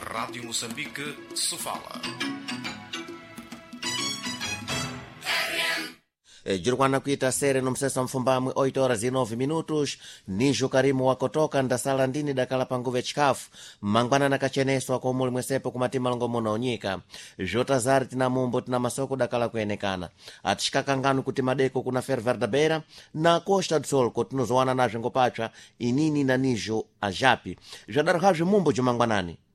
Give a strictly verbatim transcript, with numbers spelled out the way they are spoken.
Rádio Moçambique se fala. Jirwana kuita sere no msesa mfumbamwe oito horas e nove minutos nijo karimu wakotoka ndasala ndini dakala panguve chikafu mangwana na kacheneswa kwa umuli mwesepo kumatima longo muna onyika jotazari tina mumbo tina masoko dakala kuenekana atishikakanganu kuti madeko kuna ferverdabera na Costa do Sol kotinuzowana nazo ngopacha inini na nijo ajapi jadaro hajo mumbo jumangwanani